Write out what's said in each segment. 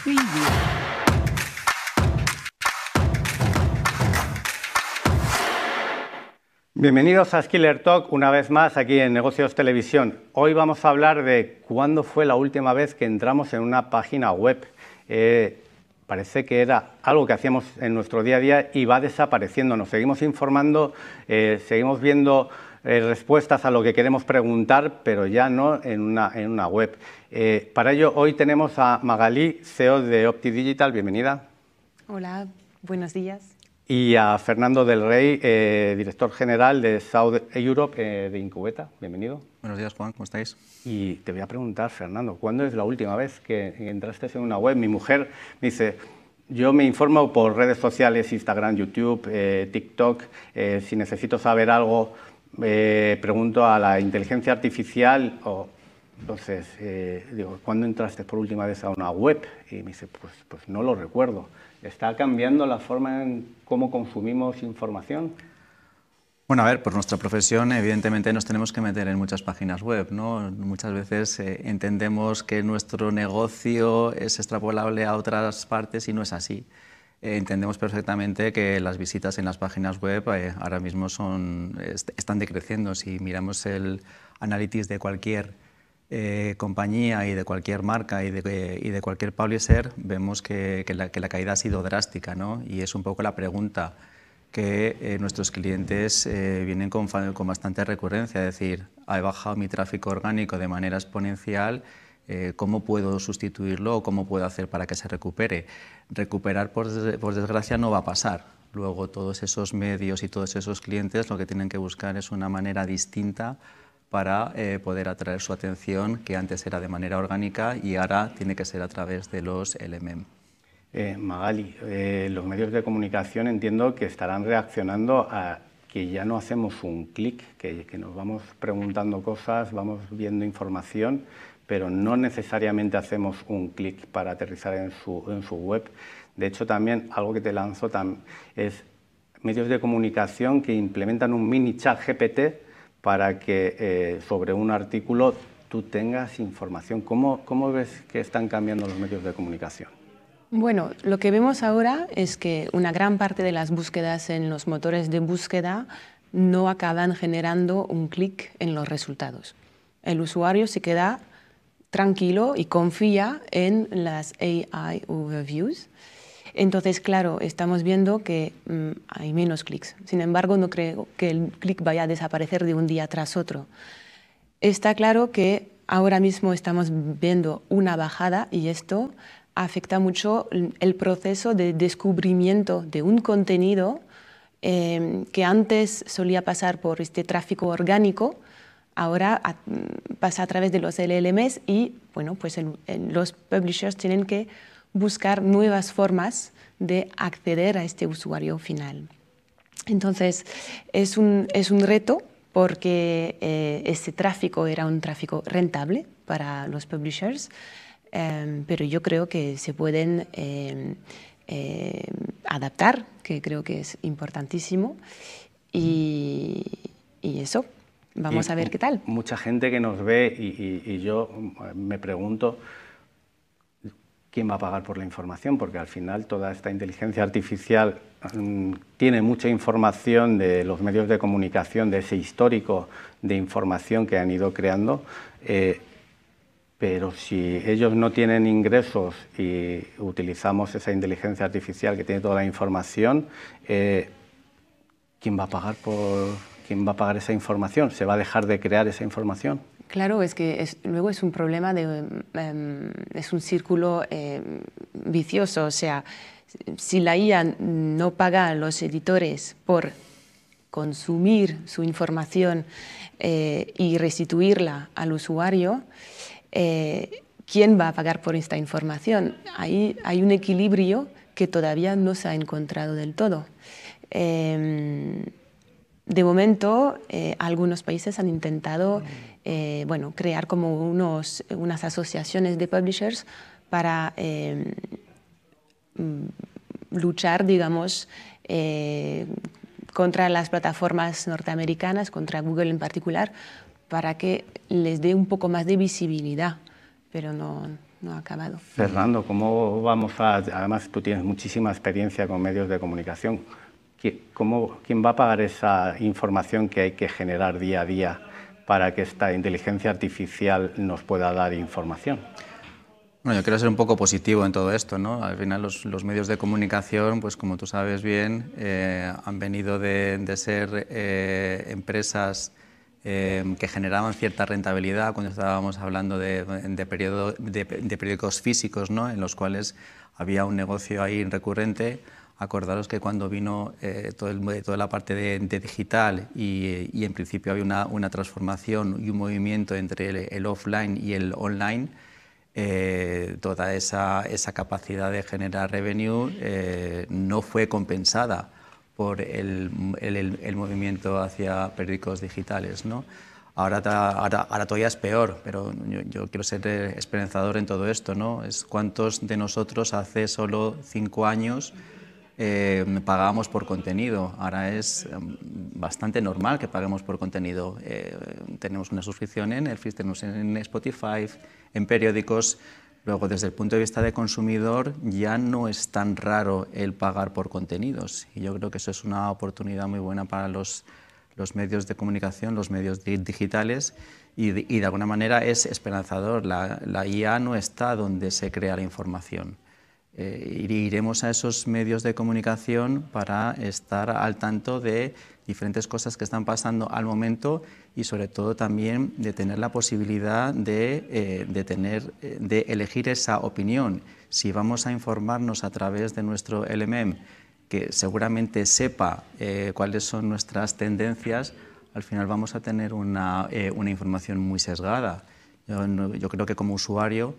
Preview. Bienvenidos a Skiller Talk, una vez más aquí en Negocios Televisión. Hoy vamos a hablar de cuándo fue la última vez que entramos en una página web. Parece que era algo que hacíamos en nuestro día a día y va desapareciendo. Nos seguimos informando, seguimos viendo respuestas a lo que queremos preguntar, pero ya no en una web. Para ello, hoy tenemos a Magalí, CEO de OptiDigital. Bienvenida. Hola, buenos días. Y a Fernando del Rey, director general de South Europe de Incubeta. Bienvenido. Buenos días, Juan, ¿cómo estáis? Y te voy a preguntar, Fernando, ¿cuándo es la última vez que entraste en una web? Mi mujer me dice, yo me informo por redes sociales, Instagram, YouTube, TikTok. Si necesito saber algo, pregunto a la inteligencia artificial. Entonces, digo, ¿cuándo entraste por última vez a una web? Y me dice, pues no lo recuerdo. ¿Está cambiando la forma en cómo consumimos información? Bueno, a ver, por nuestra profesión evidentemente nos tenemos que meter en muchas páginas web, ¿no? Muchas veces entendemos que nuestro negocio es extrapolable a otras partes y no es así. Entendemos perfectamente que las visitas en las páginas web ahora mismo están decreciendo. Si miramos el analytics de cualquier compañía y de cualquier marca y de cualquier publisher, vemos que la caída ha sido drástica, ¿no? Y es un poco la pregunta que nuestros clientes vienen con bastante recurrencia, es decir, ha bajado mi tráfico orgánico de manera exponencial, ¿cómo puedo sustituirlo o cómo puedo hacer para que se recupere? Recuperar, por desgracia, no va a pasar. Luego, todos esos medios y todos esos clientes lo que tienen que buscar es una manera distinta para poder atraer su atención, que antes era de manera orgánica y ahora tiene que ser a través de los LMM. Magali, los medios de comunicación entiendo que estarán reaccionando a que ya no hacemos un clic, que nos vamos preguntando cosas, vamos viendo información, pero no necesariamente hacemos un clic para aterrizar en su web. De hecho, también algo que te lanzo es medios de comunicación que implementan un mini chat GPT para que sobre un artículo tú tengas información. ¿Cómo ves que están cambiando los medios de comunicación? Bueno, lo que vemos ahora es que una gran parte de las búsquedas en los motores de búsqueda no acaban generando un clic en los resultados. El usuario se queda tranquilo y confía en las AI overviews. Entonces, claro, estamos viendo que hay menos clics. Sin embargo, no creo que el clic vaya a desaparecer de un día tras otro. Está claro que ahora mismo estamos viendo una bajada y esto afecta mucho el proceso de descubrimiento de un contenido que antes solía pasar por este tráfico orgánico, ahora pasa a través de los LLMs y bueno, pues los publishers tienen que buscar nuevas formas de acceder a este usuario final. Entonces, es un reto porque ese tráfico era un tráfico rentable para los publishers, pero yo creo que se pueden adaptar, que creo que es importantísimo, y eso. Vamos a ver qué tal. Mucha gente que nos ve y yo me pregunto quién va a pagar por la información, porque al final toda esta inteligencia artificial tiene mucha información de los medios de comunicación, de ese histórico de información que han ido creando, pero si ellos no tienen ingresos y utilizamos esa inteligencia artificial que tiene toda la información, ¿quién va a pagar esa información? ¿Se va a dejar de crear esa información? Claro, es que luego es un problema, es un círculo vicioso. O sea, si la IA no paga a los editores por consumir su información y restituirla al usuario, ¿quién va a pagar por esta información? Ahí hay un equilibrio que todavía no se ha encontrado del todo. De momento, algunos países han intentado crear como unas asociaciones de publishers para luchar, digamos, contra las plataformas norteamericanas, contra Google en particular, para que les dé un poco más de visibilidad, pero no no ha acabado. Fernando, ¿cómo vamos a...? Además, tú tienes muchísima experiencia con medios de comunicación. ¿Quién va a pagar esa información que hay que generar día a día para que esta inteligencia artificial nos pueda dar información? Bueno, yo quiero ser un poco positivo en todo esto, ¿no? Al final los medios de comunicación, pues como tú sabes bien, han venido de ser empresas que generaban cierta rentabilidad cuando estábamos hablando de periódicos físicos, ¿no? En los cuales había un negocio ahí recurrente. Acordaros que cuando vino toda la parte de digital y en principio había una transformación y un movimiento entre el offline y el online, toda esa capacidad de generar revenue no fue compensada por el movimiento hacia periódicos digitales, ¿no? Ahora todavía es peor, pero yo quiero ser esperanzador en todo esto, ¿no? Es cuántos de nosotros hace solo 5 años pagábamos por contenido. Ahora es bastante normal que paguemos por contenido. Tenemos una suscripción en Netflix, tenemos en Spotify, en periódicos. Luego, desde el punto de vista de consumidor, ya no es tan raro el pagar por contenidos. Y yo creo que eso es una oportunidad muy buena para los medios de comunicación, los medios digitales, y de alguna manera es esperanzador. La IA no está donde se crea la información. Iremos a esos medios de comunicación para estar al tanto de diferentes cosas que están pasando al momento y sobre todo también de tener la posibilidad de elegir esa opinión. Si vamos a informarnos a través de nuestro LMM, que seguramente sepa cuáles son nuestras tendencias, al final vamos a tener una información muy sesgada. Yo creo que como usuario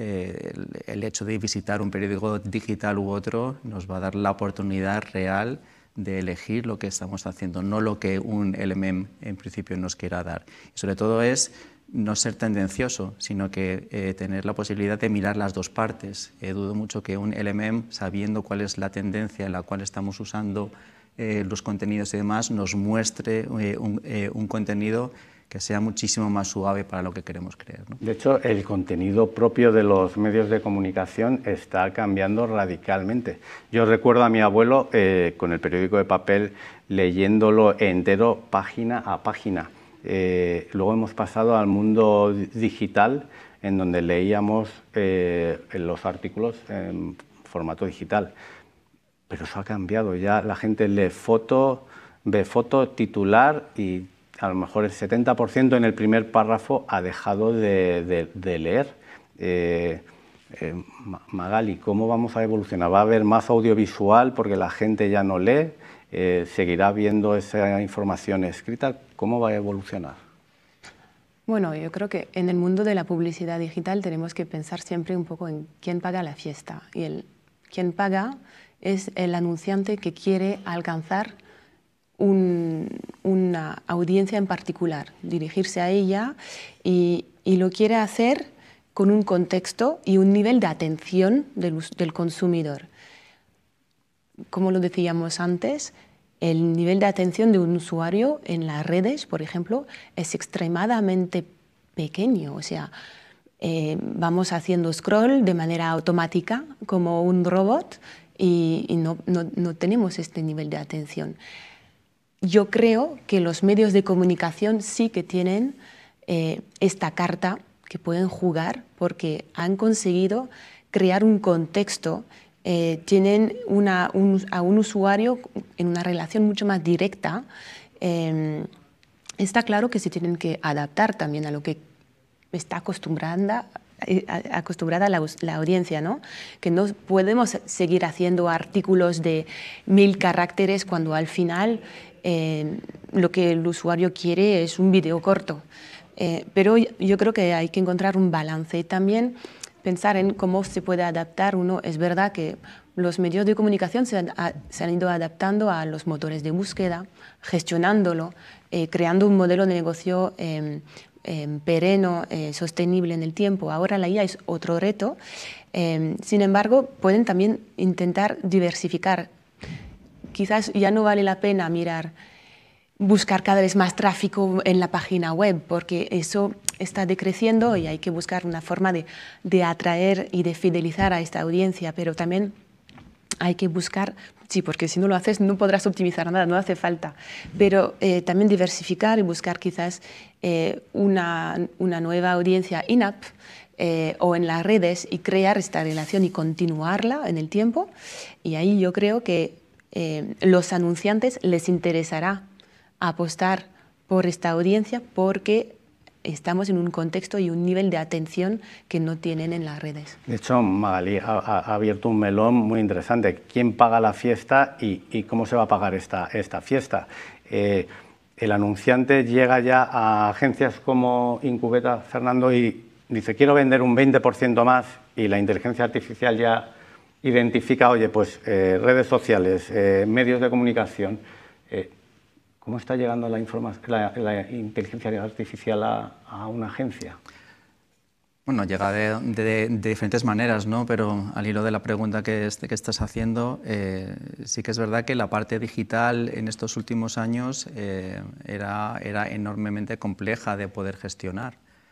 el hecho de visitar un periódico digital u otro nos va a dar la oportunidad real de elegir lo que estamos haciendo, no lo que un LMM en principio nos quiera dar. Y sobre todo es no ser tendencioso, sino que tener la posibilidad de mirar las dos partes. Dudo mucho que un LMM, sabiendo cuál es la tendencia en la cual estamos usando los contenidos y demás, nos muestre un contenido que sea muchísimo más suave para lo que queremos creer, ¿no? De hecho, el contenido propio de los medios de comunicación está cambiando radicalmente. Yo recuerdo a mi abuelo con el periódico de papel leyéndolo entero página a página. Luego hemos pasado al mundo digital, en donde leíamos los artículos en formato digital. Pero eso ha cambiado. Ya la gente lee ve foto, titular y a lo mejor el 70% en el primer párrafo ha dejado de leer. Magali, ¿cómo vamos a evolucionar? ¿Va a haber más audiovisual porque la gente ya no lee? ¿Seguirá viendo esa información escrita? ¿Cómo va a evolucionar? Bueno, yo creo que en el mundo de la publicidad digital tenemos que pensar siempre un poco en quién paga la fiesta. Y quien paga es el anunciante que quiere alcanzar una audiencia en particular, dirigirse a ella y lo quiere hacer con un contexto y un nivel de atención del consumidor. Como lo decíamos antes, el nivel de atención de un usuario en las redes, por ejemplo, es extremadamente pequeño. O sea, vamos haciendo scroll de manera automática como un robot y no tenemos este nivel de atención. Yo creo que los medios de comunicación sí que tienen esta carta que pueden jugar porque han conseguido crear un contexto, tienen a un usuario en una relación mucho más directa. Está claro que se tienen que adaptar también a lo que está acostumbrada la audiencia, ¿no? Que no podemos seguir haciendo artículos de 1000 caracteres cuando al final lo que el usuario quiere es un vídeo corto. Pero yo creo que hay que encontrar un balance y también pensar en cómo se puede adaptar uno. Es verdad que los medios de comunicación se han ido adaptando a los motores de búsqueda, gestionándolo, creando un modelo de negocio pereno, sostenible en el tiempo. Ahora la IA es otro reto. Sin embargo, pueden también intentar diversificar. Quizás ya no vale la pena mirar buscar cada vez más tráfico en la página web, porque eso está decreciendo y hay que buscar una forma de atraer y de fidelizar a esta audiencia, pero también hay que buscar, sí, porque si no lo haces no podrás optimizar nada, no hace falta, pero también diversificar y buscar quizás una nueva audiencia in-app o en las redes y crear esta relación y continuarla en el tiempo. Y ahí yo creo que los anunciantes les interesará apostar por esta audiencia porque estamos en un contexto y un nivel de atención que no tienen en las redes. De hecho, Magalí ha abierto un melón muy interesante. ¿Quién paga la fiesta y cómo se va a pagar esta fiesta? El anunciante llega ya a agencias como Incubeta, Fernando, y dice, quiero vender un 20% más, y la inteligencia artificial ya identifica, oye, pues redes sociales, medios de comunicación. ¿Cómo está llegando la inteligencia artificial a una agencia? Bueno, llega de diferentes maneras, ¿no? Pero al hilo de la pregunta que estás haciendo, sí que es verdad que la parte digital en estos últimos años era enormemente compleja de poder gestionar.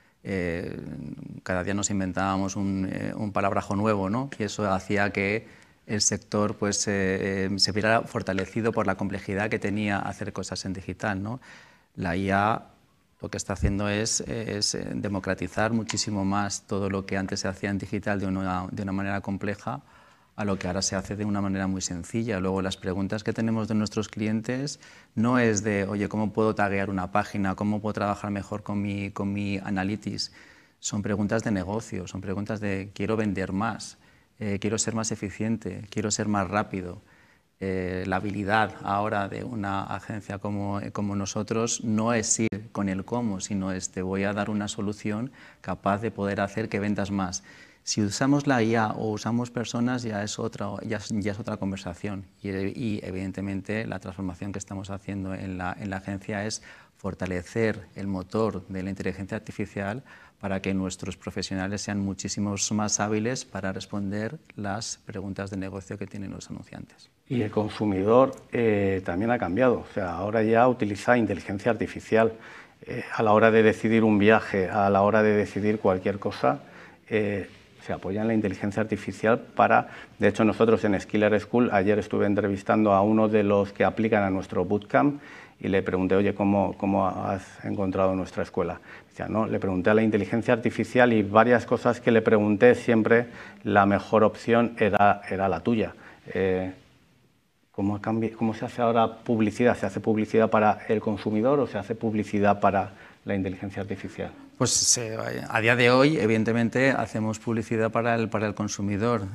Cada día nos inventábamos un palabrajo nuevo, ¿no? Y eso hacía que el sector pues, se viera fortalecido por la complejidad que tenía hacer cosas en digital, ¿no? La IA lo que está haciendo es democratizar muchísimo más todo lo que antes se hacía en digital de una manera compleja a lo que ahora se hace de una manera muy sencilla. Luego, las preguntas que tenemos de nuestros clientes no es de, oye, ¿cómo puedo taguear una página? ¿Cómo puedo trabajar mejor con mi analytics? Son preguntas de negocio, son preguntas de quiero vender más, quiero ser más eficiente, quiero ser más rápido. La habilidad ahora de una agencia como nosotros no es ir con el cómo, sino es te voy a dar una solución capaz de poder hacer que vendas más. Si usamos la IA o usamos personas ya es otra conversación y evidentemente la transformación que estamos haciendo en la agencia es fortalecer el motor de la inteligencia artificial para que nuestros profesionales sean muchísimos más hábiles para responder las preguntas de negocio que tienen los anunciantes. Y el consumidor también ha cambiado, o sea, ahora ya utiliza inteligencia artificial a la hora de decidir un viaje, a la hora de decidir cualquier cosa, se apoya en la inteligencia artificial para... De hecho, nosotros en Skiller School, ayer estuve entrevistando a uno de los que aplican a nuestro bootcamp y le pregunté, oye, ¿cómo has encontrado nuestra escuela? Decía, no, le pregunté a la inteligencia artificial y varias cosas que le pregunté, siempre la mejor opción era la tuya. ¿Cómo se hace ahora publicidad? ¿Se hace publicidad para el consumidor o se hace publicidad para la inteligencia artificial? Pues a día de hoy, evidentemente, hacemos publicidad para el consumidor.